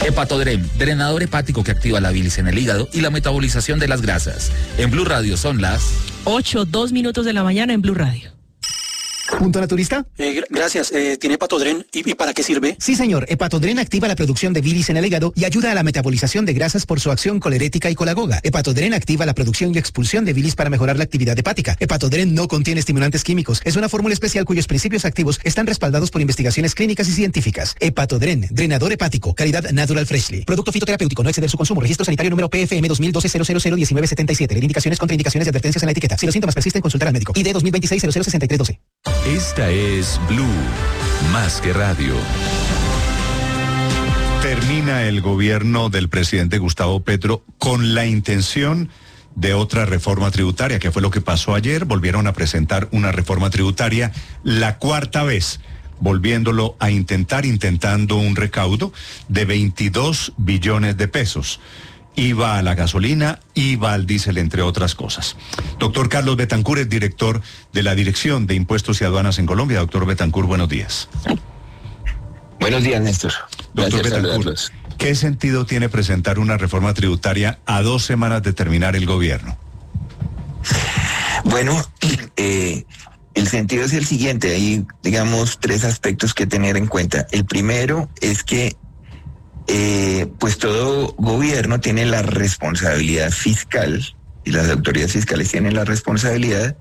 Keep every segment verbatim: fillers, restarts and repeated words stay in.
Hepatodren, drenador hepático que activa la bilis en el hígado y la metabolización de las grasas. En Blue Radio son las ocho, dos minutos de la mañana en Blue Radio. ¿Punto naturista? Eh, gr- gracias. Eh, ¿Tiene Hepatodren? ¿Y, ¿Y para qué sirve? Sí, señor. Hepatodren activa la producción de bilis en el hígado y ayuda a la metabolización de grasas por su acción colerética y colagoga. Hepatodren activa la producción y expulsión de bilis para mejorar la actividad hepática. Hepatodren no contiene estimulantes químicos. Es una fórmula especial cuyos principios activos están respaldados por investigaciones clínicas y científicas. Hepatodren, drenador hepático, calidad Natural Freshly. Producto fitoterapéutico, no exceder su consumo. Registro sanitario número P F M dos mil doce cero cero cero diecinueve setenta y siete. Indicaciones, contraindicaciones y advertencias en la etiqueta. Si los síntomas persisten, consultar al médico. I D dos mil veintiséis cero cero sesenta y tres doce. Esta es Blue, más que radio. Termina el gobierno del presidente Gustavo Petro con la intención de otra reforma tributaria, que fue lo que pasó ayer. Volvieron a presentar una reforma tributaria la cuarta vez, volviéndolo a intentar, intentando un recaudo de veintidós billones de pesos. IVA a la gasolina, IVA al diésel, entre otras cosas. Doctor Carlos Betancur es director de la Dirección de Impuestos y Aduanas en Colombia. Doctor Betancur, buenos días. Buenos días, Néstor. Doctor Betancur, ¿qué sentido tiene presentar una reforma tributaria a dos semanas de terminar el gobierno? Bueno, eh, el sentido es el siguiente. Hay, digamos, tres aspectos que tener en cuenta. El primero es que Eh, pues todo gobierno tiene la responsabilidad fiscal, y las autoridades fiscales tienen la responsabilidad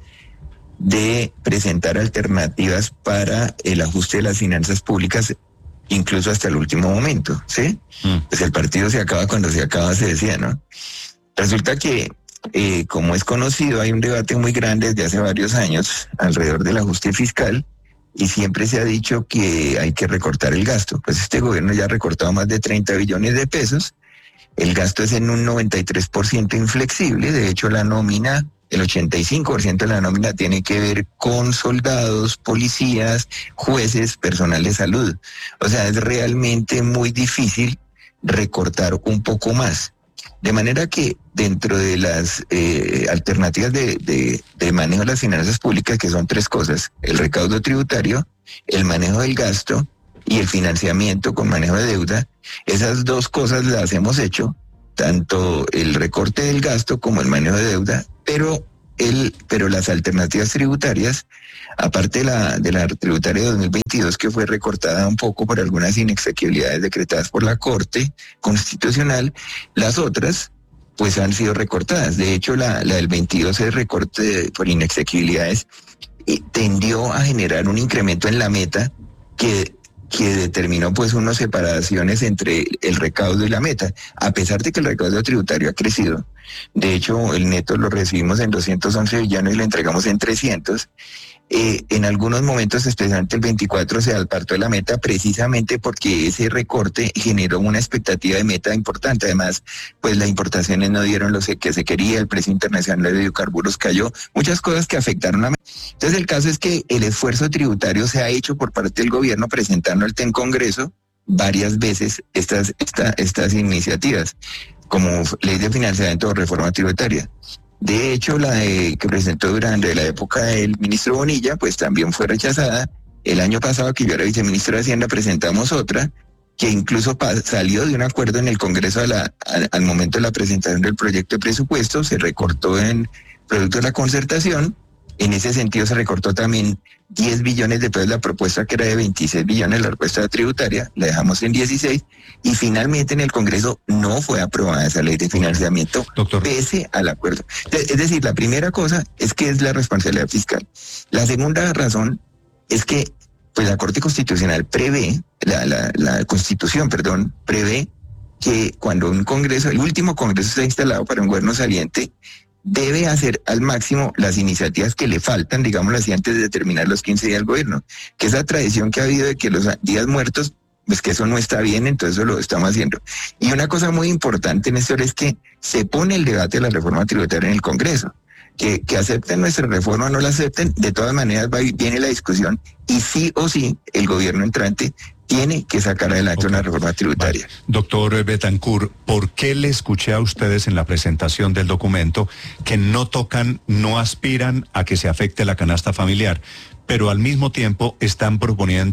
de presentar alternativas para el ajuste de las finanzas públicas, incluso hasta el último momento, ¿sí? Mm. Pues el partido se acaba cuando se acaba, se decía, ¿no? Resulta que, eh, como es conocido, hay un debate muy grande desde hace varios años alrededor del ajuste fiscal, y siempre se ha dicho que hay que recortar el gasto. Pues este gobierno ya ha recortado más de treinta billones de pesos. El gasto es en un noventa y tres por ciento inflexible. De hecho, la nómina, el ochenta y cinco por ciento de la nómina tiene que ver con soldados, policías, jueces, personal de salud. O sea, es realmente muy difícil recortar un poco más. De manera que dentro de las eh, alternativas de, de, de manejo de las finanzas públicas, que son tres cosas: el recaudo tributario, el manejo del gasto y el financiamiento con manejo de deuda, esas dos cosas las hemos hecho, tanto el recorte del gasto como el manejo de deuda, pero el, pero las alternativas tributarias, aparte de la, de la tributaria de dos mil veintidós, que fue recortada un poco por algunas inexequibilidades decretadas por la Corte Constitucional, las otras pues han sido recortadas. De hecho, la, la del veintidós, el recorte de, por inexequibilidades, eh, tendió a generar un incremento en la meta que que determinó pues unas separaciones entre el recaudo y la meta, a pesar de que el recaudo tributario ha crecido. De hecho, el neto lo recibimos en doscientos once billones y lo entregamos en trescientos. Eh, en algunos momentos, especialmente el veinticuatro, se apartó de la meta precisamente porque ese recorte generó una expectativa de meta importante. Además, pues las importaciones no dieron lo que se quería, el precio internacional de hidrocarburos cayó, muchas cosas que afectaron la meta. Entonces, el caso es que el esfuerzo tributario se ha hecho por parte del gobierno presentando ante el Congreso varias veces estas, esta, estas iniciativas, como ley de financiamiento o reforma tributaria. De hecho, la de, que presentó durante la época del ministro Bonilla, pues también fue rechazada. El año pasado, que yo era viceministro de Hacienda, presentamos otra, que incluso salió de un acuerdo en el Congreso a la, a, al momento de la presentación del proyecto de presupuesto, se recortó en producto de la concertación. En ese sentido se recortó también diez billones de pesos la propuesta, que era de veintiséis billones la propuesta tributaria, la dejamos en dieciséis, y finalmente en el Congreso no fue aprobada esa ley de financiamiento, Doctor. Pese al acuerdo. Es decir, la primera cosa es que es la responsabilidad fiscal. La segunda razón es que pues la Corte Constitucional prevé, la, la, la Constitución, perdón, prevé que cuando un Congreso, el último Congreso está instalado para un gobierno saliente, debe hacer al máximo las iniciativas que le faltan, digámoslo así, antes de terminar los quince días del gobierno. Que esa tradición que ha habido de que los días muertos, pues que eso no está bien, entonces eso lo estamos haciendo. Y una cosa muy importante, Néstor, es que se pone el debate de la reforma tributaria en el Congreso. Que, que acepten nuestra reforma o no la acepten, de todas maneras va, viene la discusión, y sí o sí el gobierno entrante tiene que sacar adelante okay. una reforma tributaria. Vale. Doctor Betancur, ¿por qué le escuché a ustedes en la presentación del documento que no tocan, no aspiran a que se afecte la canasta familiar, pero al mismo tiempo están proponiendo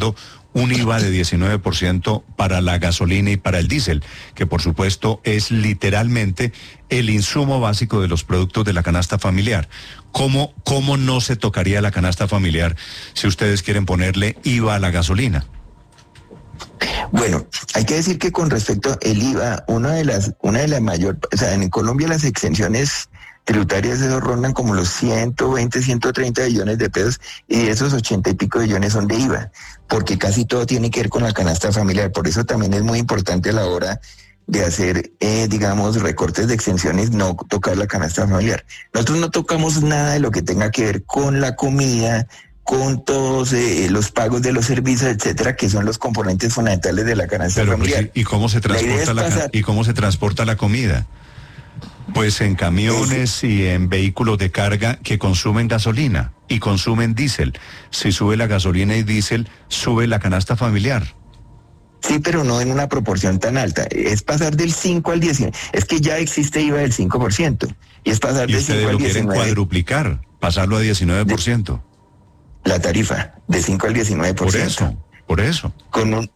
un I V A de diecinueve por ciento para la gasolina y para el diésel, que por supuesto es literalmente el insumo básico de los productos de la canasta familiar. ¿Cómo, cómo no se tocaría la canasta familiar si ustedes quieren ponerle I V A a la gasolina? Bueno, hay que decir que con respecto al I V A, una de las, una de las mayores, o sea, en Colombia las exenciones tributarias de esos rondan como los ciento veinte, ciento treinta billones de pesos, y de esos ochenta y pico billones son de I V A, porque casi todo tiene que ver con la canasta familiar. Por eso también es muy importante a la hora de hacer, eh, digamos, recortes de exenciones, no tocar la canasta familiar. Nosotros no tocamos nada de lo que tenga que ver con la comida, con todos eh, los pagos de los servicios, etcétera, que son los componentes fundamentales de la canasta Pero, familiar. Pues, ¿y cómo se transporta la, la y cómo se transporta la comida? Pues en camiones sí. y en vehículos de carga que consumen gasolina y consumen diésel. Si sube la gasolina y diésel, sube la canasta familiar. Sí, pero no en una proporción tan alta. Es pasar del cinco al diecinueve. Es que ya existe I V A del cinco por ciento. Y es pasar y del cinco al diecinueve. ustedes lo quieren cuadruplicar, pasarlo a diecinueve por ciento. De, la tarifa, de cinco al diecinueve por ciento. Por eso, por eso. Con un...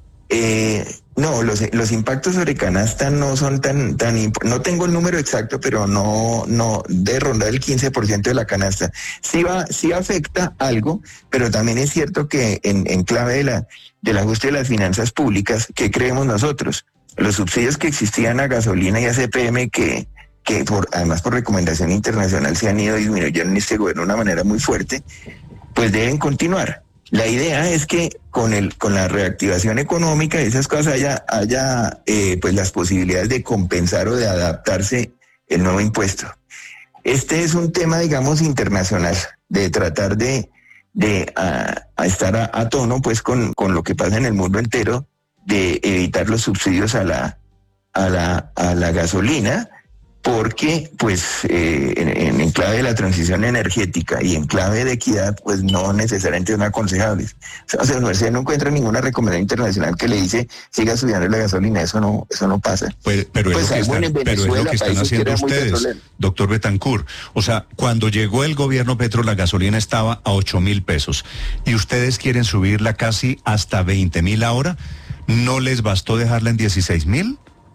Eh, no, los, los impactos sobre canasta no son tan, tan imp- no tengo el número exacto, pero no, no, de rondar el quince por ciento de la canasta. Sí va, sí afecta algo, pero también es cierto que en, en clave de la, del ajuste de las finanzas públicas, ¿qué creemos nosotros? Los subsidios que existían a gasolina y a C P M, que, que por, además por recomendación internacional se han ido disminuyendo en este gobierno de una manera muy fuerte, pues deben continuar. La idea es que con el con la reactivación económica y esas cosas haya, haya eh, pues las posibilidades de compensar o de adaptarse el nuevo impuesto. Este es un tema, digamos, internacional, de tratar de, de a, a estar a, a tono pues con, con lo que pasa en el mundo entero, de evitar los subsidios a la, a la, a la gasolina, porque pues eh, en, en clave de la transición energética y en clave de equidad pues no necesariamente son aconsejables. O sea, la universidad no encuentra ninguna recomendación internacional que le dice siga subiendo la gasolina, eso no eso no pasa. Pues, pero, pues, es lo que están, pero es lo que están haciendo ustedes, doctor Betancourt. O sea, cuando llegó el gobierno Petro la gasolina estaba a ocho mil pesos y ustedes quieren subirla casi hasta veinte mil ahora. ¿No les bastó dejarla en dieciséis mil?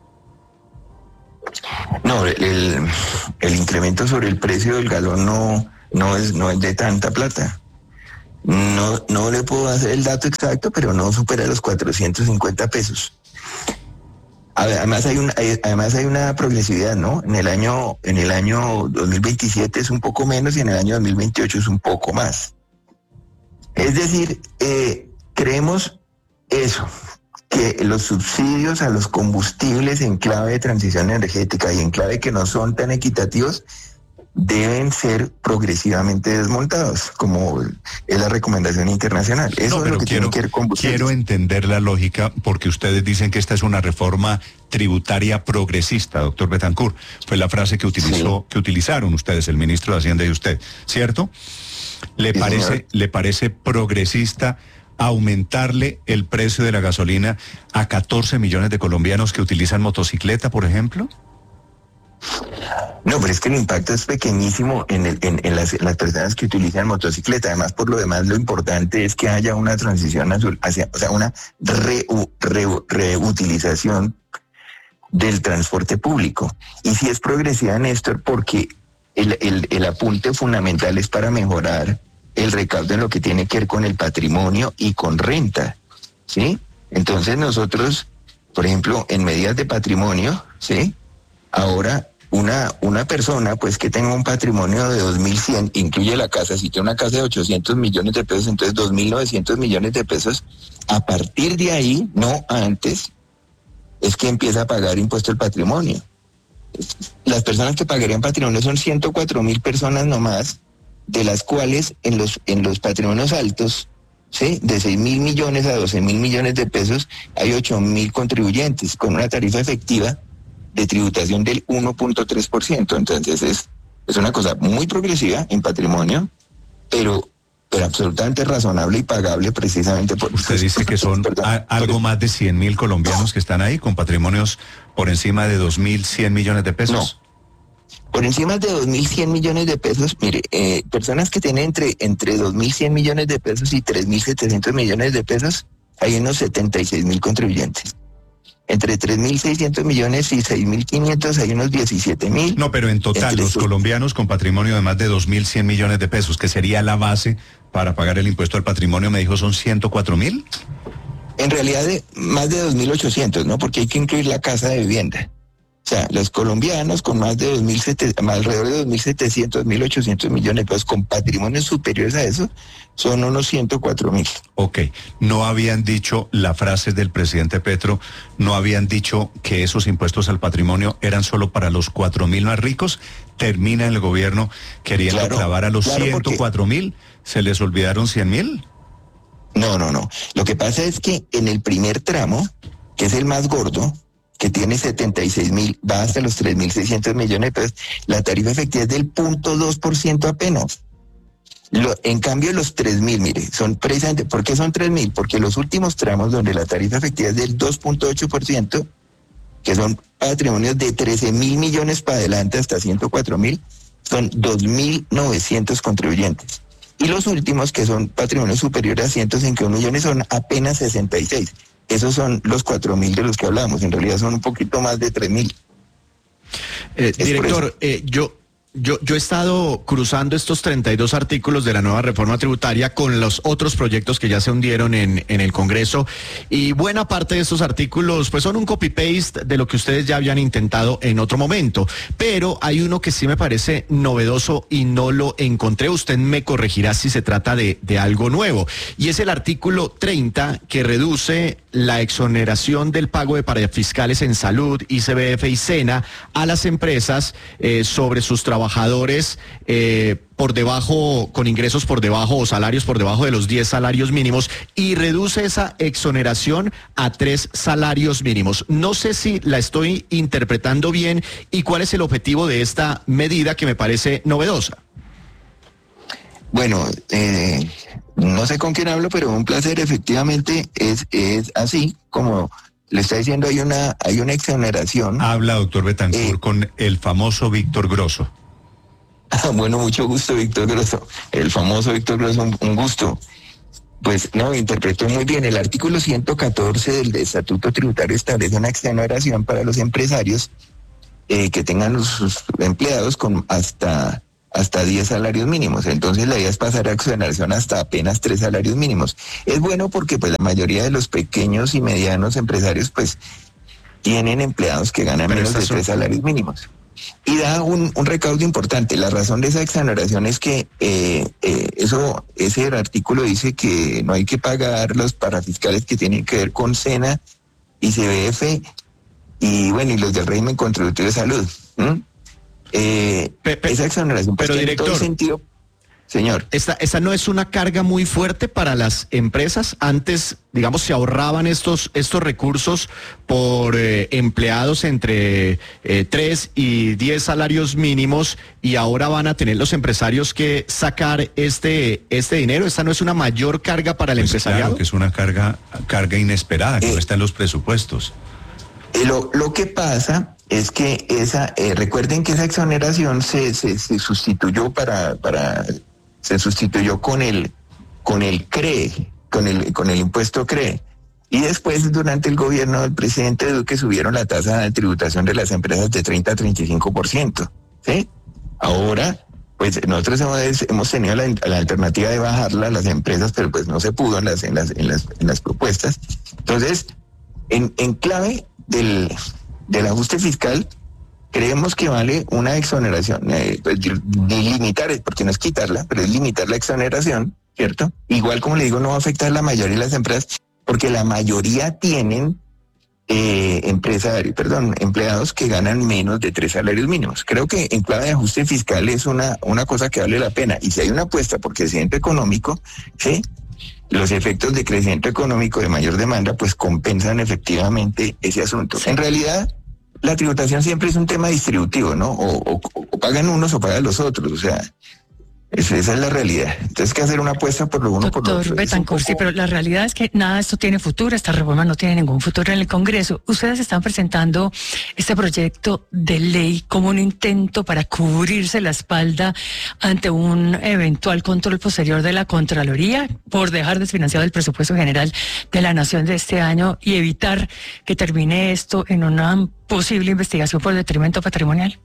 No, el, el incremento sobre el precio del galón no, no, es, no es de tanta plata. No, no le puedo hacer el dato exacto, pero no supera los cuatrocientos cincuenta pesos. Además hay, un, hay, además hay una progresividad, ¿no? En el año, en el año dos mil veintisiete es un poco menos y en el año dos mil veintiocho es un poco más. Es decir, eh, creemos eso, que los subsidios a los combustibles en clave de transición energética y en clave que no son tan equitativos deben ser progresivamente desmontados, como es la recomendación internacional. Eso no, es lo que quiero, tiene que ver con combustibles. Quiero entender la lógica, porque ustedes dicen que esta es una reforma tributaria progresista, doctor Betancourt. Fue la frase que utilizó, sí. que utilizaron ustedes, el ministro de Hacienda y usted, ¿cierto? ¿Le sí, parece, señor. ¿Le parece progresista aumentarle el precio de la gasolina a catorce millones de colombianos que utilizan motocicleta, por ejemplo? No, pero es que el impacto es pequeñísimo en, el, en, en, las, en las personas que utilizan motocicleta. Además, por lo demás, lo importante es que haya una transición hacia, o sea, una re, re, reutilización del transporte público. Y si es progresiva, Néstor, porque el, el, el apunte fundamental es para mejorar el recaudo en lo que tiene que ver con el patrimonio y con renta, ¿sí? Entonces nosotros, por ejemplo, en medidas de patrimonio, ¿sí? Ahora una, una persona pues que tenga un patrimonio de dos mil cien, incluye la casa, si tiene una casa de ochocientos millones de pesos, entonces dos mil novecientos millones de pesos, a partir de ahí, no antes, es que empieza a pagar impuesto al patrimonio. Las personas que pagarían patrimonio son ciento cuatro mil personas nomás, de las cuales en los en los patrimonios altos, ¿sí? De seis mil millones a doce mil millones de pesos, hay ocho mil contribuyentes con una tarifa efectiva de tributación del uno punto tres por ciento. Entonces es, es una cosa muy progresiva en patrimonio, pero, pero absolutamente razonable y pagable precisamente por... Usted dice que son perdón, a, algo por, más de cien mil colombianos que están ahí con patrimonios por encima de dos mil cien millones de pesos. No. Por encima de dos mil cien millones de pesos, mire, eh, personas que tienen entre, entre dos mil cien millones de pesos y tres mil setecientos millones de pesos, hay unos setenta y seis mil contribuyentes. Entre tres mil seiscientos millones y seis mil quinientos hay unos diecisiete mil. No, pero en total, Entre los su... colombianos con patrimonio de más de dos mil cien millones de pesos, que sería la base para pagar el impuesto al patrimonio, me dijo, son ciento cuatro mil. En realidad, de más de dos mil ochocientos, ¿no? Porque hay que incluir la casa de vivienda. O sea, los colombianos con más de dos mil setecientos, alrededor de dos mil setecientos, dos mil ochocientos millones de pesos, con patrimonios superiores a eso, son unos ciento cuatro mil. Ok, no habían dicho la frase del presidente Petro, no habían dicho que esos impuestos al patrimonio eran solo para los cuatro mil más ricos. Termina el gobierno queriendo Claro, clavar a los claro, ciento cuatro mil, ¿se les olvidaron cien mil? No, no, no. Lo que pasa es que en el primer tramo, que es el más gordo, que tiene setenta y seis mil, va hasta los tres mil seiscientos millones de pesos, la tarifa efectiva es del cero punto dos por ciento apenas. Lo, en cambio, los tres mil, mire, son precisamente, ¿por qué son tres mil? Porque los últimos tramos donde la tarifa efectiva es del dos punto ocho por ciento, que son patrimonios de trece mil millones para adelante hasta ciento cuatro mil, son dos mil novecientos contribuyentes. Y los últimos, que son patrimonios superiores a ciento cinco mil millones, son apenas sesenta y seis. Esos son los cuatro mil de los que hablamos. En realidad son un poquito más de tres mil. Eh, director, eh, yo... Yo, yo he estado cruzando estos treinta y dos artículos de la nueva reforma tributaria con los otros proyectos que ya se hundieron en, en el Congreso, y buena parte de estos artículos pues son un copy-paste de lo que ustedes ya habían intentado en otro momento, pero hay uno que sí me parece novedoso y no lo encontré. Usted me corregirá si se trata de, de algo nuevo, y es el artículo treinta, que reduce la exoneración del pago de parafiscales en salud, I C B F y SENA a las empresas eh, sobre sus trabajadores trabajadores eh, por debajo, con ingresos por debajo o salarios por debajo de los diez salarios mínimos, y reduce esa exoneración a tres salarios mínimos. No sé si la estoy interpretando bien y cuál es el objetivo de esta medida que me parece novedosa. Bueno, eh, no sé con quién hablo, pero un placer. Efectivamente es, es así como le está diciendo, hay una, hay una exoneración. Habla, doctor Betancourt, eh, con el famoso Víctor Grosso. Bueno, mucho gusto, Víctor Grosso. El famoso Víctor Grosso, un, un gusto. Pues no, interpretó muy bien. El artículo ciento catorce del Estatuto Tributario establece una exoneración para los empresarios eh, que tengan los, sus empleados con hasta, hasta diez salarios mínimos. Entonces la idea es pasar a exoneración hasta apenas tres salarios mínimos. Es bueno porque pues la mayoría de los pequeños y medianos empresarios pues tienen empleados que ganan Pero menos de son... tres salarios mínimos. Y da un, un recaudo importante. La razón de esa exoneración es que eh, eh, eso, ese artículo dice que no hay que pagar los parafiscales que tienen que ver con SENA, I C B F y bueno, y los del régimen contributivo de salud. ¿Mm? Eh, pe, pe, esa exoneración pues, pero director, en todo sentido. Señor. Esta, esta no es una carga muy fuerte para las empresas. Antes, digamos, se ahorraban estos, estos recursos por eh, empleados entre eh, tres y diez salarios mínimos, y ahora van a tener los empresarios que sacar este, este dinero. ¿Esta no es una mayor carga para el pues empresariado? Claro que es una carga, carga inesperada, que eh, no está en los presupuestos. Eh, lo, lo que pasa es que esa, eh, recuerden que esa exoneración se, se, se sustituyó para, para se sustituyó con el, con el C R E, con el, con el impuesto C R E. Y después, durante el gobierno del presidente Duque, subieron la tasa de tributación de las empresas de treinta a treinta y cinco por ciento. ¿Sí? Ahora, pues nosotros hemos, hemos tenido la, la alternativa de bajarla a las empresas, pero pues no se pudo en las, en las, en las, en las propuestas. Entonces, en, en clave del, del ajuste fiscal, creemos que vale una exoneración, eh, pues, limitar, porque no es quitarla, pero es limitar la exoneración, ¿cierto? Igual, como le digo, no va a afectar a la mayoría de las empresas, porque la mayoría tienen eh, empresarios, perdón, empleados que ganan menos de tres salarios mínimos. Creo que en clave de ajuste fiscal es una, una cosa que vale la pena. Y si hay una apuesta por crecimiento económico, ¿sí?, los efectos de crecimiento económico de mayor demanda, pues compensan efectivamente ese asunto. En realidad, la tributación siempre es un tema distributivo, ¿no? O, o, o pagan unos o pagan los otros. O sea, Es, esa es la realidad. Entonces, que hacer una apuesta por lo uno Doctor por lo otro. Betancourt, poco... sí, pero la realidad es que nada de esto tiene futuro, esta reforma no tiene ningún futuro en el Congreso. Ustedes están presentando este proyecto de ley como un intento para cubrirse la espalda ante un eventual control posterior de la Contraloría por dejar desfinanciado el presupuesto general de la Nación de este año y evitar que termine esto en una posible investigación por detrimento patrimonial.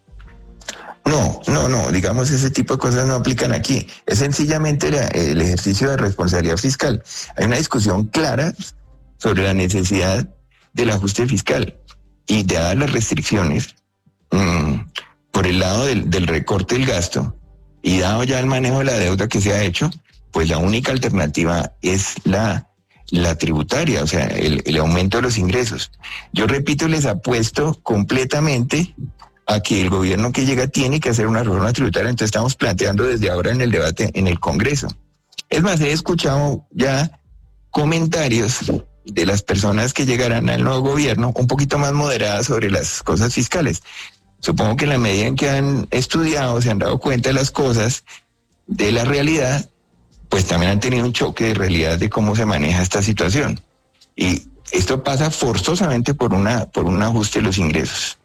No, no, no, digamos, ese tipo de cosas no aplican aquí. Es sencillamente la, el ejercicio de responsabilidad fiscal. Hay una discusión clara sobre la necesidad del ajuste fiscal y dadas las restricciones mmm, por el lado del, del recorte del gasto y dado ya el manejo de la deuda que se ha hecho, pues la única alternativa es la, la tributaria, o sea, el, el aumento de los ingresos. Yo repito, les apuesto completamente a que el gobierno que llega tiene que hacer una reforma tributaria, entonces estamos planteando desde ahora en el debate en el Congreso. Es más, he escuchado ya comentarios de las personas que llegarán al nuevo gobierno un poquito más moderadas sobre las cosas fiscales. Supongo que en la medida en que han estudiado, se han dado cuenta de las cosas, de la realidad, pues también han tenido un choque de realidad de cómo se maneja esta situación. Y esto pasa forzosamente por una, por un ajuste de los ingresos.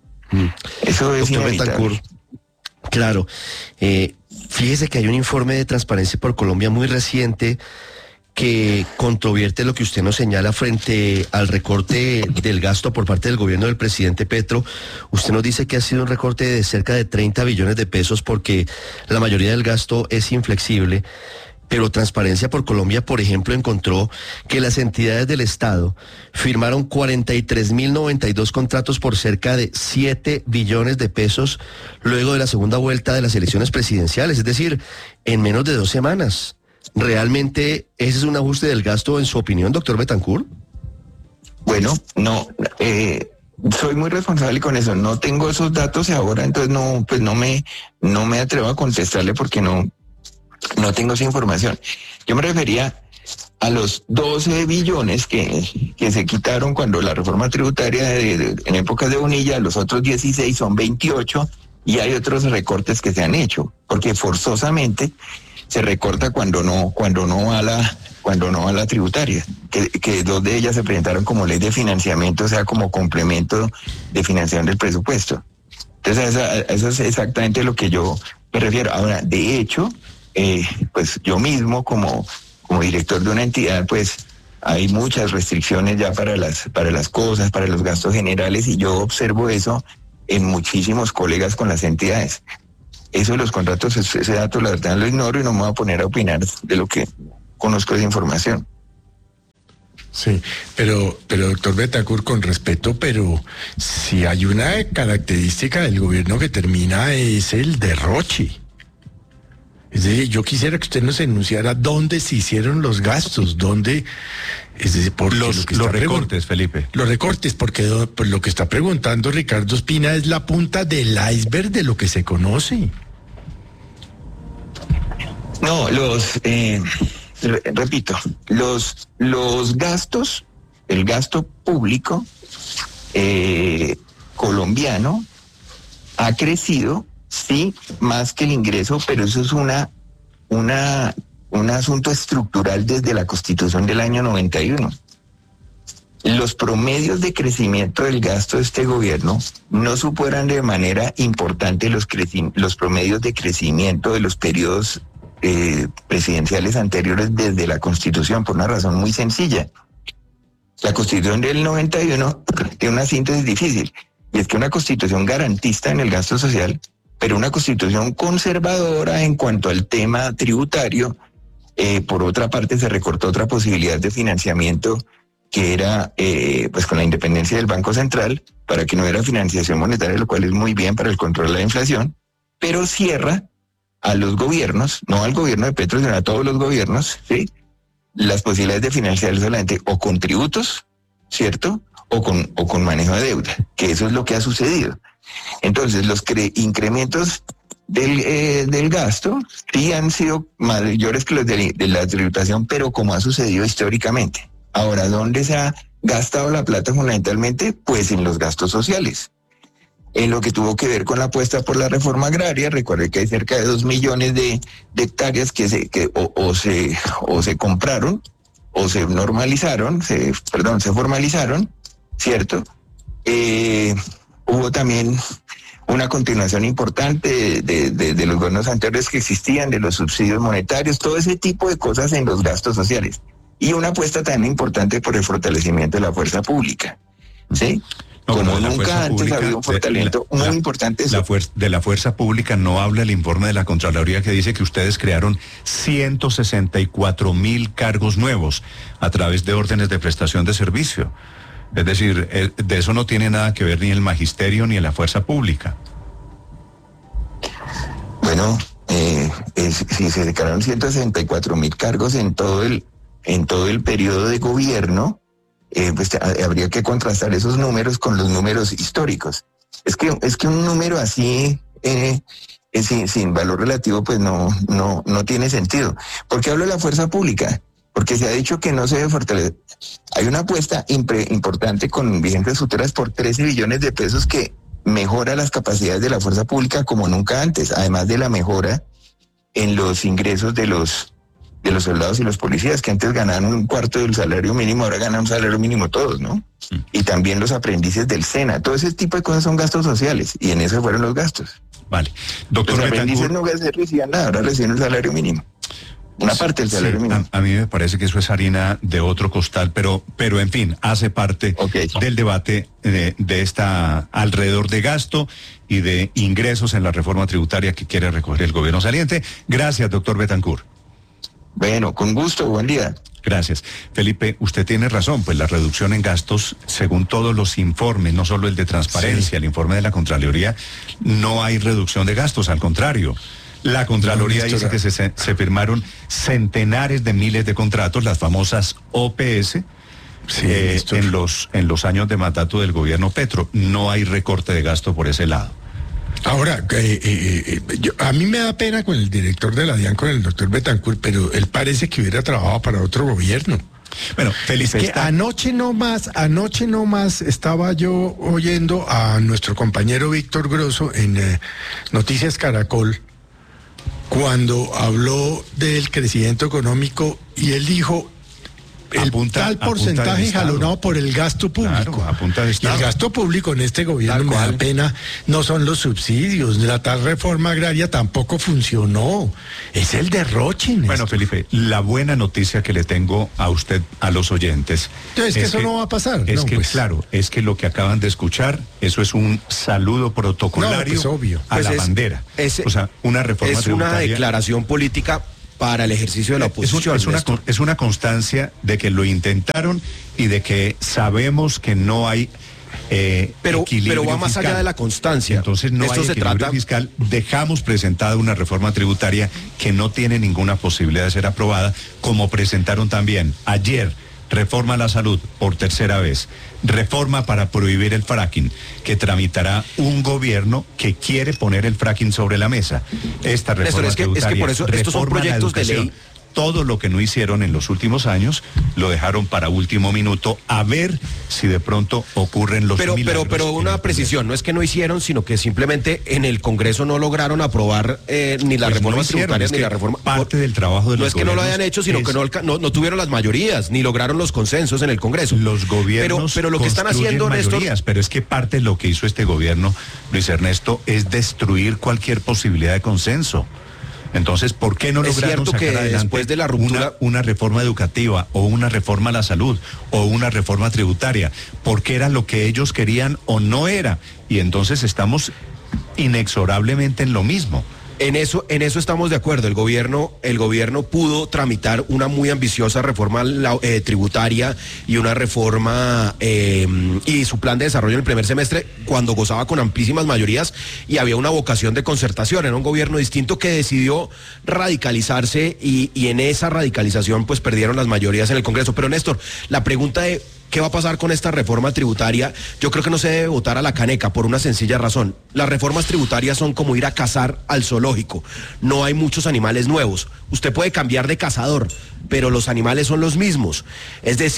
Eso es Doctor inevitable. Betancourt, claro, eh, fíjese que hay un informe de Transparencia por Colombia muy reciente que controvierte lo que usted nos señala frente al recorte del gasto por parte del gobierno del presidente Petro. Usted nos dice que ha sido un recorte de cerca de treinta billones de pesos porque la mayoría del gasto es inflexible. Pero Transparencia por Colombia, por ejemplo, encontró que las entidades del Estado firmaron cuarenta y tres mil noventa y dos contratos por cerca de siete billones de pesos luego de la segunda vuelta de las elecciones presidenciales, es decir, en menos de dos semanas. ¿Realmente ese es un ajuste del gasto, en su opinión, doctor Betancourt? Bueno, no, eh, soy muy responsable con eso. No tengo esos datos ahora, entonces no, pues no me, no me atrevo a contestarle porque no... No tengo esa información. Yo me refería a los doce billones que, que se quitaron cuando la reforma tributaria de, de, en épocas de Bonilla, los otros dieciséis son veintiocho y hay otros recortes que se han hecho, porque forzosamente se recorta cuando no, cuando no va la, cuando no va la tributaria, que, que dos de ellas se presentaron como ley de financiamiento, o sea, como complemento de financiación del presupuesto. Entonces, eso, eso es exactamente lo que yo me refiero. Ahora, de hecho, Eh, pues yo mismo como, como director de una entidad, pues hay muchas restricciones ya para las, para las cosas, para los gastos generales, y yo observo eso en muchísimos colegas con las entidades. Eso de los contratos, ese dato la verdad lo ignoro y no me voy a poner a opinar de lo que conozco de información. Sí, pero, pero doctor Betancourt, con respeto, pero si hay una característica del gobierno que termina es el derroche. Es decir, yo quisiera que usted nos enunciara dónde se hicieron los gastos, dónde, es decir, porque los, lo que los está recortes, Felipe. Los recortes, porque pues, lo que está preguntando Ricardo Espina es la punta del iceberg de lo que se conoce. No, los, eh, re- repito, los, los gastos, el gasto público eh, colombiano ha crecido. Sí, más que el ingreso, pero eso es una, una, un asunto estructural desde la Constitución del año noventa y uno. Los promedios de crecimiento del gasto de este gobierno no superan de manera importante los, creci- los promedios de crecimiento de los periodos eh, presidenciales anteriores desde la Constitución, por una razón muy sencilla. La Constitución del noventa y uno tiene una síntesis difícil, y es que una Constitución garantista en el gasto social, pero una Constitución conservadora en cuanto al tema tributario. Eh, por otra parte, se recortó otra posibilidad de financiamiento que era, eh, pues con la independencia del Banco Central, para que no hubiera financiación monetaria, lo cual es muy bien para el control de la inflación, pero cierra a los gobiernos, no al gobierno de Petro, sino a todos los gobiernos, ¿sí?, las posibilidades de financiar solamente o con tributos, ¿cierto?, o con, o con manejo de deuda, que eso es lo que ha sucedido. Entonces, los cre- incrementos del, eh, del gasto sí han sido mayores que los de, de la tributación, pero como ha sucedido históricamente. Ahora, ¿dónde se ha gastado la plata fundamentalmente? Pues en los gastos sociales. en lo que tuvo que ver con la apuesta por la reforma agraria. Recuerde que hay cerca de dos millones de, de hectáreas que se que o, o se o se compraron o se normalizaron, se perdón, se formalizaron, ¿cierto? Eh, hubo también una continuación importante de, de, de los gobiernos anteriores que existían, de los subsidios monetarios, todo ese tipo de cosas en los gastos sociales. Y una apuesta también importante por el fortalecimiento de la fuerza pública, ¿sí? No, Como no, nunca antes pública, ha habido un fortalecimiento la, muy la, importante. La fuer- de la fuerza pública no habla el informe de la Contraloría, que dice que ustedes crearon ciento sesenta y cuatro mil cargos nuevos a través de órdenes de prestación de servicio. Es decir, eh, de eso no tiene nada que ver ni el magisterio ni la fuerza pública. Bueno, eh, es, si se crearon ciento sesenta y cuatro mil cargos en todo el en todo el periodo de gobierno, Eh, pues a, habría que contrastar esos números con los números históricos. Es que es que un número así eh, eh, sin, sin valor relativo pues no no no tiene sentido. ¿Por qué hablo de la fuerza pública? Porque se ha dicho que no se debe fortalecer. Hay una apuesta impre, importante con vigentes futuras por trece billones de pesos que mejora las capacidades de la fuerza pública como nunca antes, además de la mejora en los ingresos de los de los soldados y los policías, que antes ganaban un cuarto del salario mínimo, ahora ganan un salario mínimo todos, ¿no? Mm. Y también los aprendices del SENA, todo ese tipo de cosas son gastos sociales, y en eso fueron los gastos. Vale. Doctor los aprendices Betancourt, no recibían nada, ahora reciben el salario mínimo. Una parte del salario sí, mínimo. A, a mí me parece que eso es harina de otro costal, pero, pero en fin, hace parte okay. del debate de, de esta alrededor de gasto y de ingresos en la reforma tributaria que quiere recoger el gobierno saliente. Gracias, doctor Betancourt. Bueno, con gusto, buen día. Gracias. Felipe, usted tiene razón, pues la reducción en gastos, según todos los informes, no solo el de transparencia, sí. el informe de la Contraloría, no hay reducción de gastos, al contrario. La Contraloría no, dice que se, se firmaron centenares de miles de contratos, las famosas O P S, sí, eh, en los, en los años de mandato del gobierno Petro. No hay recorte de gasto por ese lado. Ahora, eh, eh, eh, yo, a mí me da pena con el director de la DIAN, con el doctor Betancourt, pero él parece que hubiera trabajado para otro gobierno. Bueno, Felipe, es que está... anoche no más, anoche no más estaba yo oyendo a nuestro compañero Víctor Grosso en eh, Noticias Caracol, cuando habló del crecimiento económico, y él dijo... el punta, tal porcentaje jalonado por el gasto público. Claro, a punta de y el gasto público en este gobierno, me da pena, no son los subsidios, la tal reforma agraria tampoco funcionó, es el derroche. Bueno, Felipe, la buena noticia que le tengo a usted, a los oyentes, entonces, es que eso que, no va a pasar. Es no, que, pues. claro, es que lo que acaban de escuchar, eso es un saludo protocolario no, pues, obvio. a pues la es, bandera. Es, o sea, una reforma es tributaria. Es una declaración política para el ejercicio de la oposición. Es, un, es, una, es una constancia de que lo intentaron y de que sabemos que no hay eh, pero, equilibrio pero va más fiscal. allá de la constancia. Entonces no Esto hay se equilibrio trata... fiscal. Dejamos presentada una reforma tributaria que no tiene ninguna posibilidad de ser aprobada, como presentaron también ayer reforma a la salud por tercera vez, reforma para prohibir el fracking, que tramitará un gobierno que quiere poner el fracking sobre la mesa. Esta reforma Néstor, es que, tributaria, es que por eso estos son proyectos de ley. Todo lo que no hicieron en los últimos años lo dejaron para último minuto, a ver si de pronto ocurren los pero milagros. Pero, pero una precisión, no es que no hicieron, sino que simplemente en el Congreso no lograron aprobar eh, ni las pues reformas no hicieron, tributarias ni la reforma. Parte del trabajo de no los es que no lo hayan hecho, sino es, que no, no, no tuvieron las mayorías, ni lograron los consensos en el Congreso. Los gobiernos pero, pero lo que están haciendo, mayorías, Néstor, pero es que parte de lo que hizo este gobierno, Luis Ernesto, es destruir cualquier posibilidad de consenso. Entonces, ¿por qué no lograron sacar que adelante después de la ruptura... una, una reforma educativa o una reforma a la salud o una reforma tributaria? Porque era lo que ellos querían o no era. Y entonces estamos inexorablemente en lo mismo. En eso, en eso estamos de acuerdo. El gobierno, el gobierno pudo tramitar una muy ambiciosa reforma eh, tributaria y una reforma eh, y su plan de desarrollo en el primer semestre cuando gozaba con amplísimas mayorías y había una vocación de concertación. Era un gobierno distinto que decidió radicalizarse y, y en esa radicalización pues perdieron las mayorías en el Congreso. Pero Néstor, la pregunta de ¿qué va a pasar con esta reforma tributaria? Yo creo que no se debe votar a la caneca por una sencilla razón. Las reformas tributarias son como ir a cazar al zoológico. No hay muchos animales nuevos. Usted puede cambiar de cazador, pero los animales son los mismos. Es decir,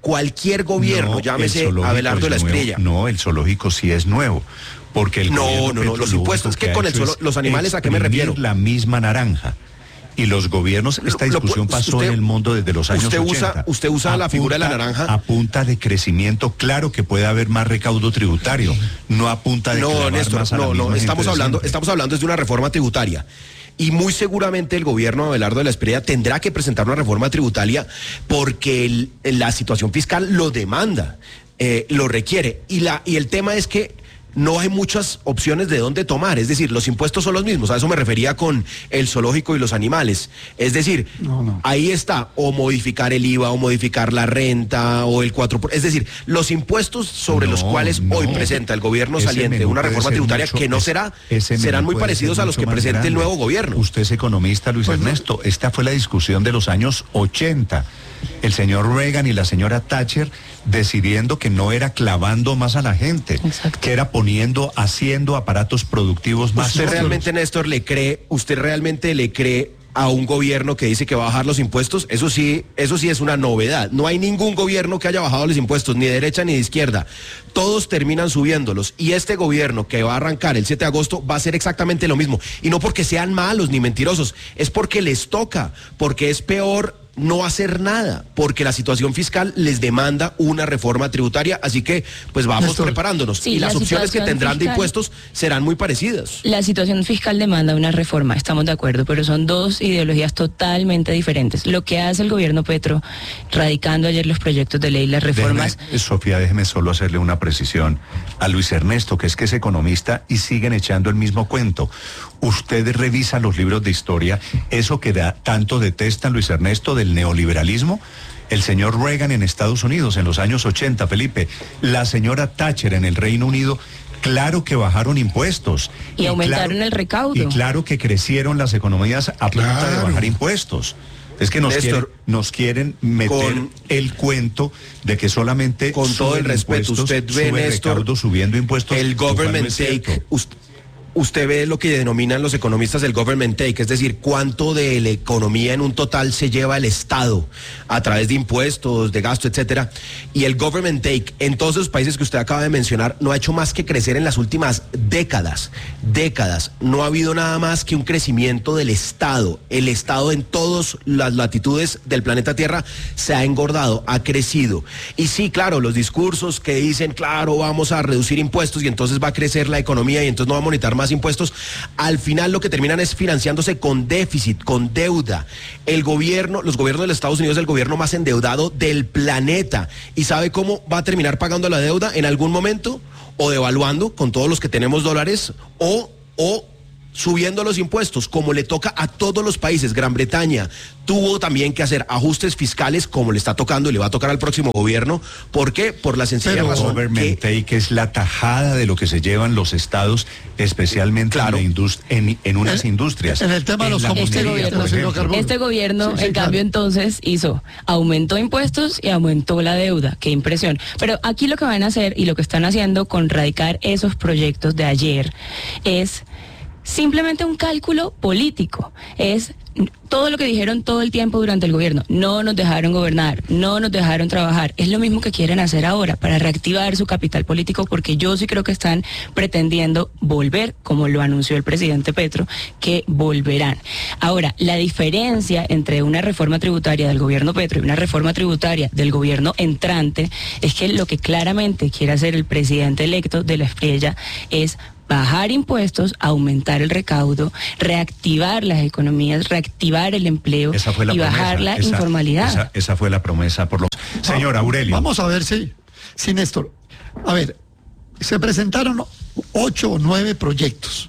cualquier gobierno, No, llámese el zoológico Abelardo de la es nuevo. Espriella. No, el zoológico sí es nuevo. Porque el No, gobierno no, no, Petro los lo impuestos, único que ha con el hecho zoolo- es los animales, ¿a qué me exprimir refiero? la misma naranja. Y los gobiernos, esta Lo- lo discusión pu- pasó usted- en el mundo desde los años usted usa- ochenta. usted usa la figura de la punta- naranja. A punta de crecimiento, claro que puede haber más recaudo tributario, no a punta de No, clavar Néstor, más a la no, misma no, gente estamos de hablando, siempre. estamos hablando de una reforma tributaria. Y muy seguramente el gobierno de Abelardo de la Espriella tendrá que presentar una reforma tributaria porque el- la situación fiscal lo demanda, eh, lo requiere. Y, la, y el tema es que no hay muchas opciones de dónde tomar, es decir, los impuestos son los mismos, a eso me refería con el zoológico y los animales, es decir, ahí está, o modificar el I V A, o modificar la renta, o el cuatro por ciento, es decir, los impuestos sobre los No, cuales no. hoy presenta el gobierno Ese saliente menú una puede reforma ser tributaria mucho- que no es- será, ese menú serán muy puede parecidos ser a los que mucho más presente el grande. nuevo gobierno. Usted es economista, Luis Ernesto. Esta fue la discusión de los años ochenta. El señor Reagan y la señora Thatcher decidiendo que no era clavando más a la gente, que era poniendo, haciendo aparatos productivos más ¿Usted sólidos. realmente, Néstor, le cree, usted realmente le cree a un gobierno que dice que va a bajar los impuestos? Eso sí, eso sí es una novedad. No hay ningún gobierno que haya bajado los impuestos, ni de derecha ni de izquierda. Todos terminan subiéndolos. Y este gobierno que va a arrancar el siete de agosto va a hacer exactamente lo mismo. Y no porque sean malos ni mentirosos, es porque les toca, porque es peor no hacer nada, porque la situación fiscal les demanda una reforma tributaria, así que pues vamos Néstor. preparándonos. Sí, y las la opciones que situación tendrán de fiscal- impuestos serán muy parecidas. La situación fiscal demanda una reforma, estamos de acuerdo, pero son dos ideologías totalmente diferentes. Lo que hace el gobierno Petro, radicando ayer los proyectos de ley, las reformas... Déjeme, Sofía, déjeme solo hacerle una precisión a Luis Ernesto, que es que es economista y siguen echando el mismo cuento. Usted revisa los libros de historia, eso que da, tanto detestan, Luis Ernesto, del neoliberalismo. El señor Reagan en Estados Unidos en los años ochenta, Felipe, la señora Thatcher en el Reino Unido, claro que bajaron impuestos. Y aumentaron claro- el recaudo. Y claro que crecieron las economías a punta de bajar impuestos. Es que nos, Néstor, quieren, nos quieren meter con- el cuento de que solamente Con todo el suben respeto, impuestos, usted ve, sube Néstor, recaudo subiendo impuestos. el lo cual no government es cierto. take, us- usted ve lo que denominan los economistas el government take, es decir, cuánto de la economía en un total se lleva el Estado a través de impuestos, de gasto, etcétera. Y el government take en todos esos países que usted acaba de mencionar no ha hecho más que crecer en las últimas décadas, décadas. No ha habido nada más que un crecimiento del Estado. El Estado en todas las latitudes del planeta Tierra se ha engordado, ha crecido. Y sí, claro, los discursos que dicen, claro, vamos a reducir impuestos y entonces va a crecer la economía y entonces no vamos a necesitar más impuestos, al final lo que terminan es financiándose con déficit, con deuda. El gobierno, los gobiernos de los Estados Unidos es el gobierno más endeudado del planeta. ¿Y sabe cómo va a terminar pagando la deuda en algún momento? O devaluando con todos los que tenemos dólares, o, o subiendo los impuestos, como le toca a todos los países. Gran Bretaña tuvo también que hacer ajustes fiscales, como le está tocando y le va a tocar al próximo gobierno. ¿Por qué? Por la sencilla Pero razón government que take es la tajada de lo que se llevan los estados, especialmente en, la indust- en, en unas industrias. en el tema de los la combustibles minería, por fósiles, ejemplo. carbono. Este gobierno, Sí, sí, en claro. cambio, entonces hizo, aumentó impuestos y aumentó la deuda. Qué impresión. Pero aquí lo que van a hacer y lo que están haciendo con radicar esos proyectos de ayer es simplemente un cálculo político. Es todo lo que dijeron todo el tiempo durante el gobierno. No nos dejaron gobernar, no nos dejaron trabajar. Es lo mismo que quieren hacer ahora para reactivar su capital político, porque yo sí creo que están pretendiendo volver, como lo anunció el presidente Petro, que volverán. Ahora, la diferencia entre una reforma tributaria del gobierno Petro y una reforma tributaria del gobierno entrante es que lo que claramente quiere hacer el presidente electo de la Espriella es bajar impuestos, aumentar el recaudo, reactivar las economías, reactivar el empleo Esa fue la y bajar promesa, la esa- informalidad. Esa, esa fue la promesa por los... Señor Aurelio. Vamos a ver si, si Néstor. A ver, se presentaron ocho o nueve proyectos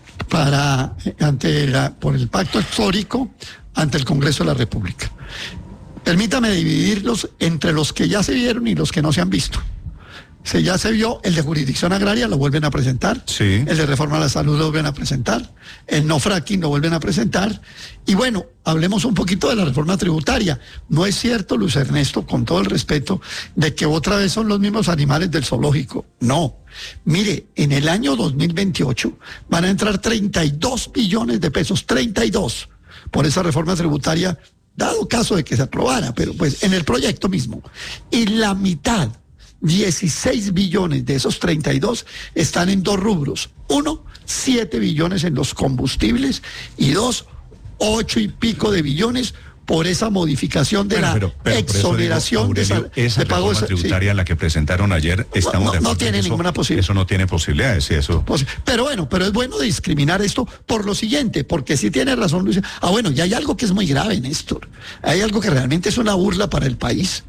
para ante la, por el pacto histórico ante el Congreso de la República. Permítame dividirlos entre los que ya se vieron y los que no se han visto. Se ya se vio el de jurisdicción agraria, lo vuelven a presentar. Sí. El de reforma a la salud lo vuelven a presentar. El no fracking lo vuelven a presentar. Y bueno, hablemos un poquito de la reforma tributaria. No es cierto, Luis Ernesto, con todo el respeto, de que otra vez son los mismos animales del zoológico. No. Mire, en el año dos mil veintiocho van a entrar treinta y dos billones de pesos, treinta y dos, por esa reforma tributaria dado caso de que se aprobara, pero pues en el proyecto mismo. Y la mitad, dieciséis billones de esos treinta y dos están en dos rubros. Uno, siete billones en los combustibles y dos, ocho y pico de billones por esa modificación de bueno, la pero, pero exoneración digo, Aurelio, de, esa de pago reforma tributaria, sí, la que presentaron ayer, estamos no, de acuerdo. No tiene eso, ninguna posibilidad. Eso no tiene posibilidades, sí, eso. Pues, pero bueno, pero es bueno discriminar esto por lo siguiente, porque sí tiene razón Luis. Ah, bueno, y hay algo que es muy grave, Néstor. Hay algo que realmente es una burla para el país.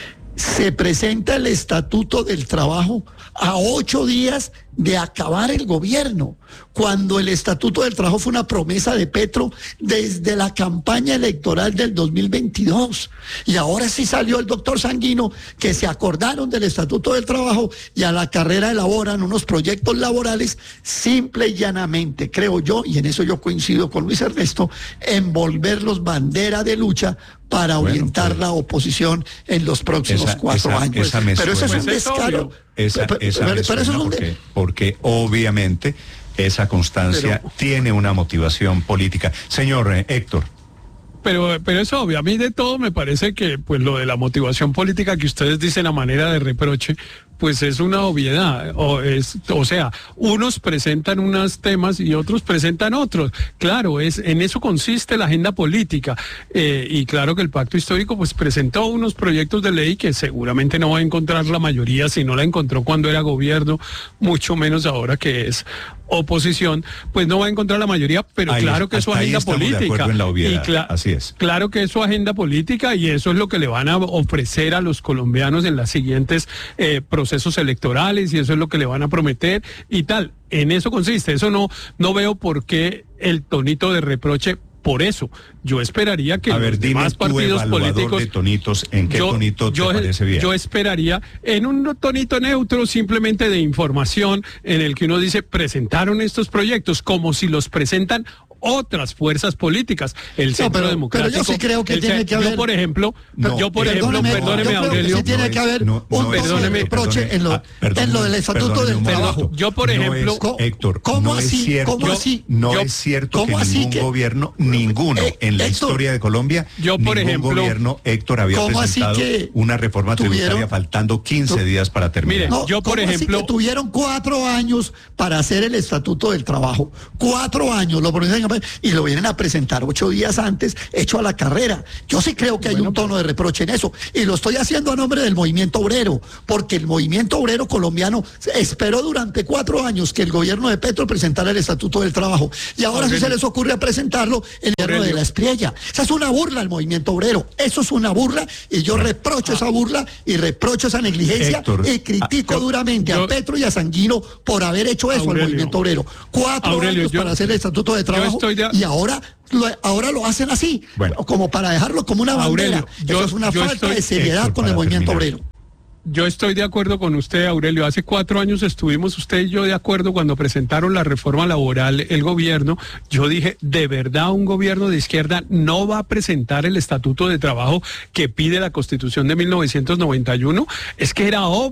Se presenta el Estatuto del Trabajo a ocho días de acabar el gobierno, cuando el Estatuto del Trabajo fue una promesa de Petro desde la campaña electoral del dos mil veintidós. Y ahora sí salió el doctor Sanguino que se acordaron del Estatuto del Trabajo y a la carrera elaboran unos proyectos laborales simple y llanamente, creo yo, y en eso yo coincido con Luis Ernesto, envolverlos bandera de lucha para bueno, orientar pues, la oposición en los próximos esa, cuatro esa, años. Esa pero eso es un pues descaro. Esa, pero, esa pero, pero eso es un porque, porque obviamente esa constancia pero, tiene una motivación política. Señor eh, Héctor. Pero, pero es obvio, a mí de todo me parece que pues lo de la motivación política que ustedes dicen a manera de reproche, pues es una obviedad, o, es, o sea, unos presentan unos temas y otros presentan otros. Claro, es en eso consiste la agenda política, eh, y claro que el Pacto Histórico pues presentó unos proyectos de ley que seguramente no va a encontrar la mayoría, si no la encontró cuando era gobierno, mucho menos ahora que es oposición, pues no va a encontrar la mayoría, pero ahí, claro que es su agenda política. En la obviedad, y cla así es. Claro que es su agenda política y eso es lo que le van a ofrecer a los colombianos en las siguientes eh, procesos electorales y eso es lo que le van a prometer y tal. En eso consiste. Eso no, no veo por qué el tonito de reproche. Por eso, yo esperaría que a ver, los dime demás partidos políticos de tonitos, ¿en qué yo, tonito te yo, parece bien? Yo esperaría en un tonito neutro, simplemente de información, en el que uno dice, presentaron estos proyectos como si los presentan otras fuerzas políticas, el Centro no, pero, Democrático. Pero yo sí creo que el, tiene que haber. Yo, por ejemplo, no, yo, por ejemplo, perdóneme, perdóneme, yo creo Aurelio. Que sí tiene no que haber no, un no perdóneme, reproche en lo, perdóneme, en lo del Estatuto del Trabajo. Yo, por ejemplo. No es, Héctor, ¿cómo no así? es cierto, ¿Cómo así? No yo, es cierto que así ningún que, gobierno, ninguno, eh, en la Héctor, historia de Colombia, yo, por ningún ejemplo, gobierno, Héctor, había presentado una reforma tributaria faltando quince días para terminar. Mire, no, yo, por ejemplo. Así que tuvieron cuatro años para hacer el Estatuto del Trabajo. Cuatro años, lo y lo vienen a presentar ocho días antes, hecho a la carrera. Yo sí creo que hay bueno, un tono de reproche en eso, y lo estoy haciendo a nombre del movimiento obrero, porque el movimiento obrero colombiano esperó durante cuatro años que el gobierno de Petro presentara el Estatuto del Trabajo, y ahora Aurelio. sí se les ocurre a presentarlo en el gobierno de la Espriella. Esa es una burla al movimiento obrero, eso es una burla, y yo reprocho ah. esa burla, y reprocho esa negligencia, Héctor, y critico ah, yo, duramente yo, a Petro y a Sanguino por haber hecho eso Aurelio. al movimiento obrero. Cuatro Aurelio, años yo, para hacer el Estatuto de Trabajo, de... y ahora Lo, ahora lo hacen así, bueno, como para dejarlo como una bandera. Aurelio, yo, Eso es una falta estoy, de seriedad Héctor, con el movimiento terminar. obrero. Yo estoy de acuerdo con usted, Aurelio. Hace cuatro años estuvimos usted y yo de acuerdo cuando presentaron la reforma laboral el gobierno. Yo dije, de verdad un gobierno de izquierda no va a presentar el Estatuto de Trabajo que pide la Constitución de mil novecientos noventa y uno. Es que era obvio.